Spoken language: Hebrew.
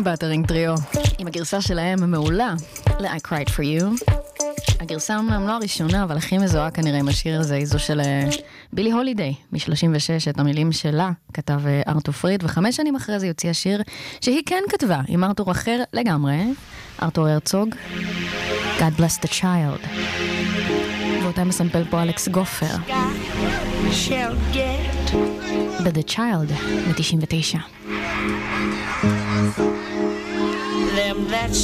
באטרינג טריו, עם הגרסה שלהם המעולה, ל-I Cried For You. הגרסה אמנם לא הראשונה, אבל הכי מזוהה כנראה עם השיר הזה, היא זו של בילי הולידיי, מ-36, את המילים שלה כתב ארתור פריד, ו5 שנים אחרי זה יוציא השיר שהיא כן כתבה, עם ארתור אחר לגמרי, ארתור הרצוג, God Bless the Child. ואותה מסמפל פה אלכס גופר. ב-The Child, מ-99. Them that